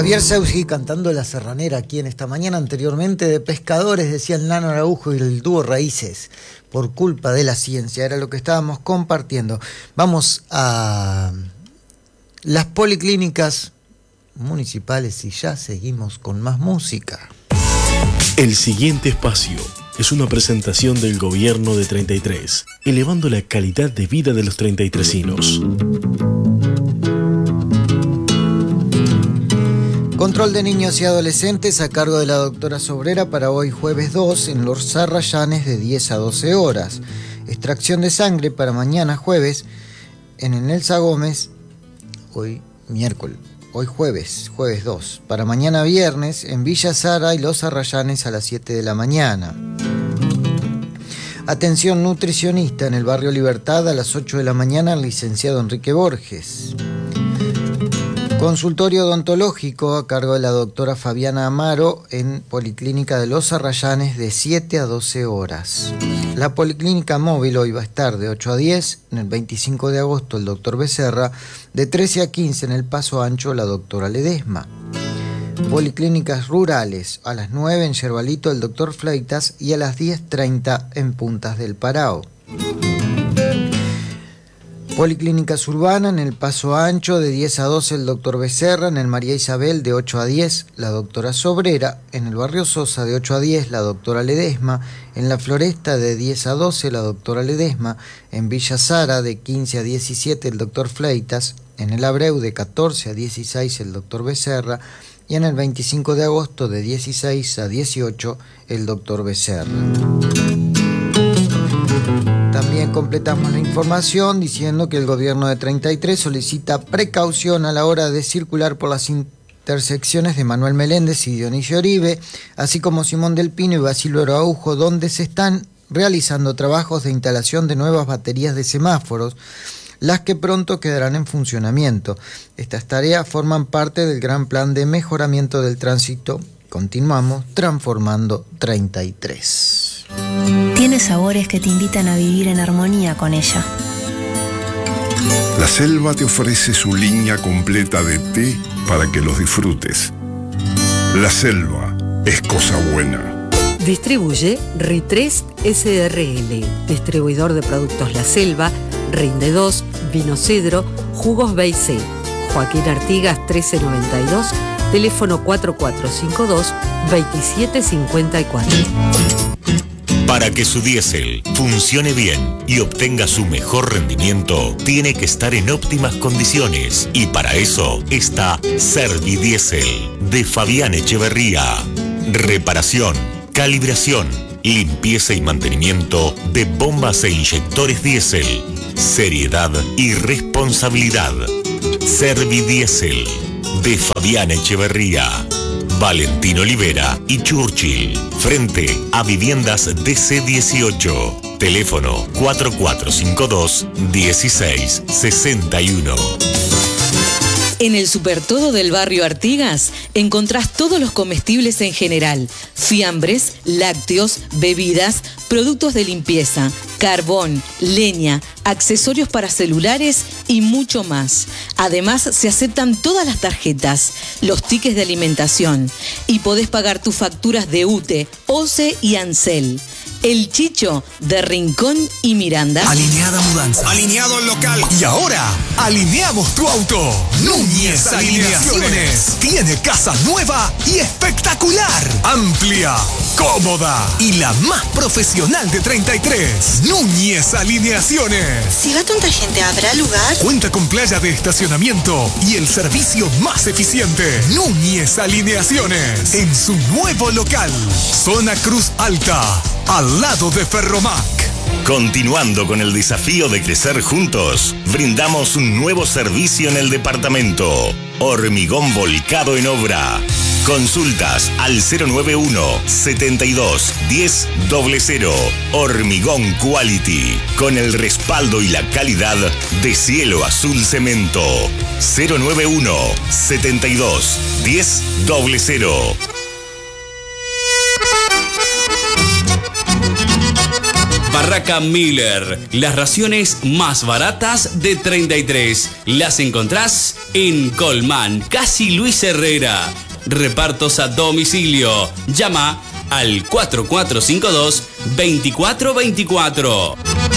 Javier Seuski cantando La Serranera aquí en esta mañana. Anteriormente de Pescadores, decía el Nano Araujo y el dúo Raíces, por culpa de la ciencia. Era lo que estábamos compartiendo. Vamos a las policlínicas municipales y ya seguimos con más música. El siguiente espacio es una presentación del gobierno de 33, elevando la calidad de vida de los 33inos. Control de niños y adolescentes a cargo de la doctora Sobrera para hoy jueves 2 en Los Arrayanes de 10 a 12 horas. Extracción de sangre para mañana jueves en el Nelsa Gómez, hoy jueves 2. Para mañana viernes en Villa Sara y Los Arrayanes a las 7 de la mañana. Atención nutricionista en el barrio Libertad a las 8 de la mañana, el licenciado Enrique Borges. Consultorio odontológico a cargo de la doctora Fabiana Amaro en Policlínica de Los Arrayanes de 7 a 12 horas. La Policlínica Móvil hoy va a estar de 8 a 10, en el 25 de agosto el doctor Becerra, de 13 a 15 en el Paso Ancho la doctora Ledesma. Policlínicas rurales a las 9 en Yerbalito el doctor Fleitas y a las 10:30 en Puntas del Parao. Policlínicas urbanas en el Paso Ancho de 10 a 12 el doctor Becerra, en el María Isabel de 8 a 10 la doctora Sobrera, en el barrio Sosa de 8 a 10 la doctora Ledesma, en la Floresta de 10 a 12 la doctora Ledesma, en Villa Sara de 15 a 17 el doctor Fleitas, en el Abreu de 14 a 16 el doctor Becerra y en el 25 de agosto de 16 a 18 el doctor Becerra. También completamos la información diciendo que el gobierno de 33 solicita precaución a la hora de circular por las intersecciones de Manuel Meléndez y Dionisio Oribe, así como Simón del Pino y Basilio Araujo, donde se están realizando trabajos de instalación de nuevas baterías de semáforos, las que pronto quedarán en funcionamiento. Estas tareas forman parte del gran plan de mejoramiento del tránsito. Continuamos transformando 33. Tiene sabores que te invitan a vivir en armonía con ella. La Selva te ofrece su línea completa de té para que los disfrutes. La Selva es cosa buena. Distribuye RI3 SRL, distribuidor de productos La Selva, Rinde 2, Vino Cedro, Jugos B&C. Joaquín Artigas 1392, teléfono 4452-2754. Para que su diésel funcione bien y obtenga su mejor rendimiento, tiene que estar en óptimas condiciones. Y para eso está Servidiesel de Fabián Echeverría. Reparación, calibración, limpieza y mantenimiento de bombas e inyectores diésel. Seriedad y responsabilidad. Servidiesel de Fabián Echeverría. Valentín Olivera y Churchill, frente a Viviendas DC18. Teléfono 4452-1661. En el Supertodo del barrio Artigas encontrás todos los comestibles en general, fiambres, lácteos, bebidas, productos de limpieza, carbón, leña, accesorios para celulares y mucho más. Además, se aceptan todas las tarjetas, los tickets de alimentación y podés pagar tus facturas de UTE, OCE y ANSEL. El Chicho de Rincón y Miranda. Alineada Mudanza. Alineado el local. Y ahora, alineamos tu auto. Núñez Alineaciones. Tiene casa nueva y espectacular. Amplia, cómoda y la más profesional de 33. Núñez Alineaciones. Si va tanta gente, ¿habrá lugar? Cuenta con playa de estacionamiento y el servicio más eficiente. Núñez Alineaciones. En su nuevo local. Zona Cruz Alta. Al lado de Ferromac. Continuando con el desafío de crecer juntos, brindamos un nuevo servicio en el departamento. Hormigón volcado en obra. Consultas al 091-72-1000. Hormigón Quality. Con el respaldo y la calidad de Cielo Azul Cemento. 091-72-1000. Barraca Miller. Las raciones más baratas de 33. Las encontrás en Colmán, casi Luis Herrera. Repartos a domicilio. Llama al 4452-2424.